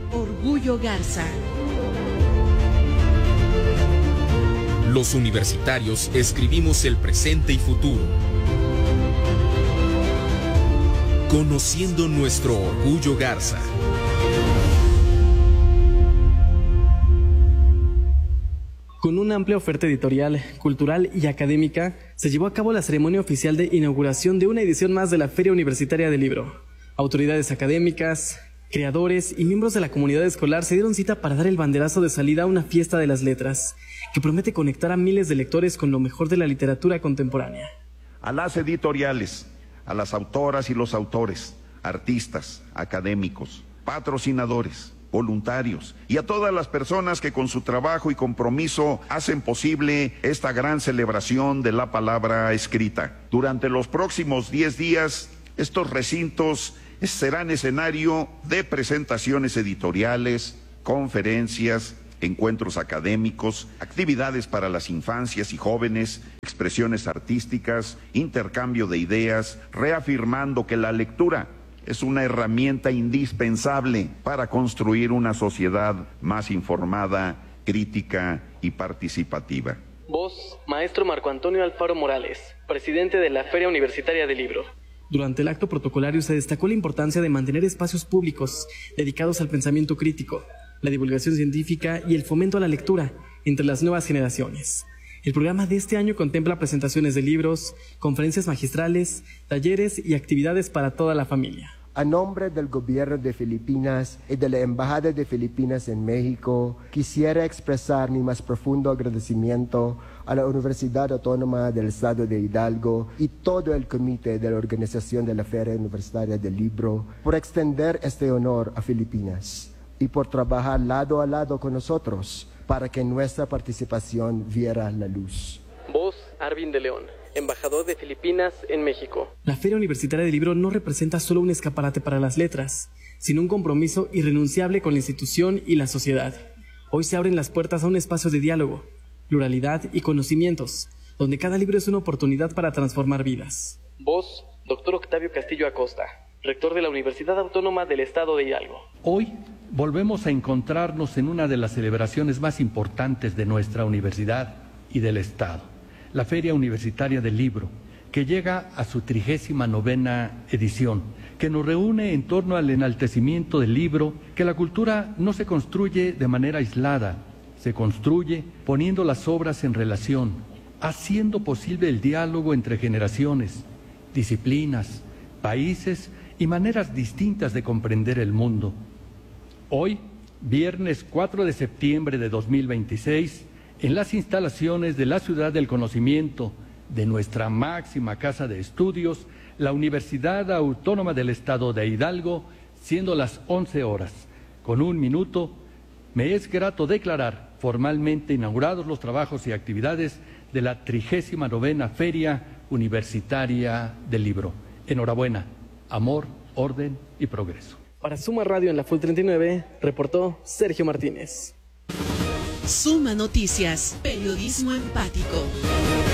Orgullo Garza. Los universitarios escribimos el presente y futuro, conociendo nuestro Orgullo Garza. Con una amplia oferta editorial, cultural y académica, se llevó a cabo la ceremonia oficial de inauguración de una edición más de la Feria Universitaria del Libro. Autoridades académicas, creadores y miembros de la comunidad escolar se dieron cita para dar el banderazo de salida a una fiesta de las letras, que promete conectar a miles de lectores con lo mejor de la literatura contemporánea. A las editoriales, a las autoras y los autores, artistas, académicos, patrocinadores, voluntarios y a todas las personas que con su trabajo y compromiso hacen posible esta gran celebración de la palabra escrita. Durante los próximos 10 días, estos recintos serán escenario de presentaciones editoriales, conferencias, encuentros académicos, actividades para las infancias y jóvenes, expresiones artísticas, intercambio de ideas, reafirmando que la lectura es una herramienta indispensable para construir una sociedad más informada, crítica y participativa. Voz, maestro Marco Antonio Alfaro Morales, presidente de la Feria Universitaria del Libro. Durante el acto protocolario se destacó la importancia de mantener espacios públicos dedicados al pensamiento crítico, la divulgación científica y el fomento a la lectura entre las nuevas generaciones. El programa de este año contempla presentaciones de libros, conferencias magistrales, talleres y actividades para toda la familia. A nombre del Gobierno de Filipinas y de la Embajada de Filipinas en México, quisiera expresar mi más profundo agradecimiento a la Universidad Autónoma del Estado de Hidalgo y todo el comité de la organización de la Feria Universitaria del Libro por extender este honor a Filipinas y por trabajar lado a lado con nosotros para que nuestra participación viera la luz. Voz, Arvin de León, embajador de Filipinas en México. La Feria Universitaria del Libro no representa solo un escaparate para las letras, sino un compromiso irrenunciable con la institución y la sociedad. Hoy se abren las puertas a un espacio de diálogo, pluralidad y conocimientos, donde cada libro es una oportunidad para transformar vidas. Voz, Dr. Octavio Castillo Acosta, rector de la Universidad Autónoma del Estado de Hidalgo. Hoy volvemos a encontrarnos en una de las celebraciones más importantes de nuestra universidad y del Estado, la Feria Universitaria del Libro, que llega a su 39ª edición, que nos reúne en torno al enaltecimiento del libro, que la cultura no se construye de manera aislada, se construye poniendo las obras en relación, haciendo posible el diálogo entre generaciones, disciplinas, países y maneras distintas de comprender el mundo. Hoy, viernes 4 de septiembre de 2026, en las instalaciones de la Ciudad del Conocimiento, de nuestra máxima casa de estudios, la Universidad Autónoma del Estado de Hidalgo, siendo las 11 horas, con 1 minuto, me es grato declarar formalmente inaugurados los trabajos y actividades de la 39ª Feria Universitaria del Libro. Enhorabuena, amor, orden y progreso. Para Suma Radio en la Full 39, reportó Sergio Martínez. Suma Noticias, periodismo empático.